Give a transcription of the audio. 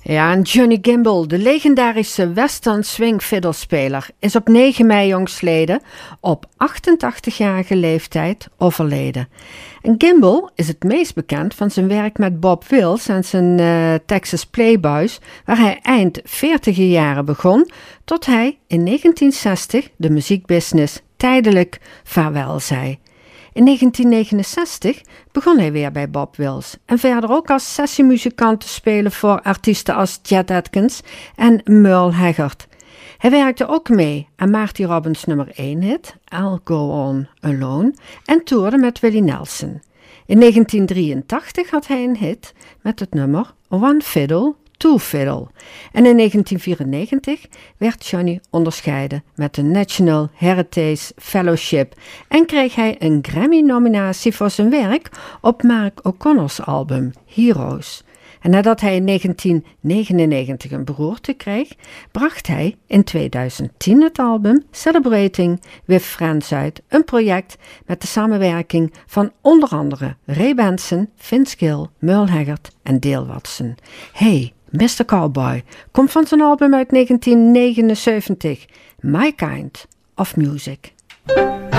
Ja, en Johnny Gimble, de legendarische western swing fiddlespeler, is op 9 mei jongstleden op 88-jarige leeftijd overleden. En Gimble is het meest bekend van zijn werk met Bob Wills en zijn Texas Playboys, waar hij eind 40 jaren begon, tot hij in 1960 de muziekbusiness tijdelijk vaarwel zei. In 1969 begon hij weer bij Bob Wills en verder ook als sessiemuzikant te spelen voor artiesten als Chet Atkins en Merle Haggard. Hij werkte ook mee aan Marty Robbins' nummer 1 hit, I'll Go On Alone, en toerde met Willie Nelson. In 1983 had hij een hit met het nummer One Fiddle, Two Fiddle. En in 1994 werd Johnny onderscheiden met de National Heritage Fellowship en kreeg hij een Grammy-nominatie voor zijn werk op Mark O'Connor's album Heroes. En nadat hij in 1999 een beroerte kreeg, bracht hij in 2010 het album Celebrating with Friends uit, een project met de samenwerking van onder andere Ray Benson, Vince Gill, Merle Haggard en Dale Watson. Hey, Mr. Cowboy komt van zijn album uit 1979, My Kind of Music.